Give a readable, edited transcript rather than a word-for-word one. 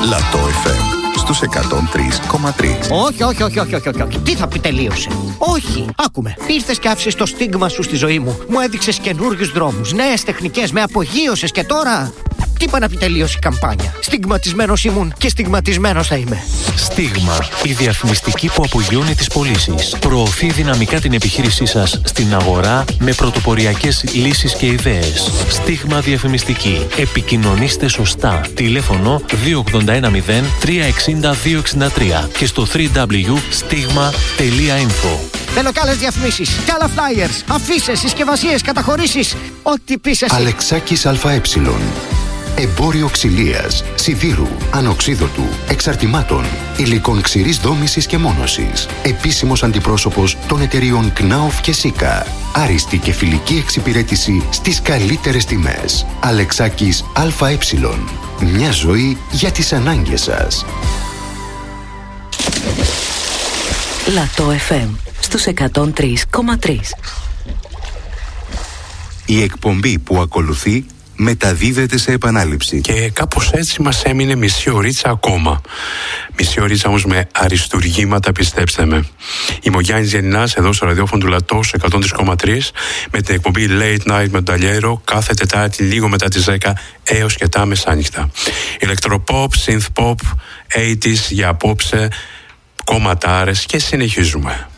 Λατό FM στους 103,3. Όχι. Τι θα πει τελείωσε? Όχι. Άκουμε. Ήρθες και άφησες το στίγμα σου στη ζωή μου. Μου έδειξες καινούριους δρόμους, νέες τεχνικές, με απογείωσες και τώρα... Τι είπα να πει τελείωσε η καμπάνια? Στιγματισμένος ήμουν και στιγματισμένος θα είμαι. Στίγμα. Η διαφημιστική που απογειώνει τις πωλήσεις. Προωθεί δυναμικά την επιχείρησή σας στην αγορά με πρωτοποριακές λύσεις και ιδέες. Στίγμα διαφημιστική. Επικοινωνήστε σωστά. Τηλέφωνο 2810 360 263 και στο www.stigma.info. Θέλω κι άλλες διαφημίσεις, κι άλλα flyers, αφήσεις, συσκευασίες, καταχωρήσεις. Ό,τι πεις εσύ. Αλεξάκης ΑΕ. Εμπόριο ξυλίας, σιδήρου, ανοξίδωτου, εξαρτημάτων, υλικών ξηρής δόμησης και μόνωσης. Επίσημος αντιπρόσωπος των εταιριών Knauf και Sika. Άριστη και φιλική εξυπηρέτηση στις καλύτερες τιμές. Αλεξάκης ΑΕ. Μια ζωή για τις ανάγκες σας. Λατό FM στους 103,3. Η εκπομπή που ακολουθεί μεταδίδεται σε επανάληψη. Και κάπως έτσι μας έμεινε μισή ωρίτσα ακόμα. Μισή ωρίτσα όμως με αριστουργήματα, πιστέψτε με. Είμαι ο Γιάννης Γενινάς, εδώ στο ραδιόφωνο του Λατό 103,3, με την εκπομπή Late Night με τον Ταλιέρο, κάθε Τετάρτη λίγο μετά τις 10 έως και τα μεσάνυχτα. Ηλεκτροποπ, synth pop, 80s για απόψε, κομματάρες και συνεχίζουμε.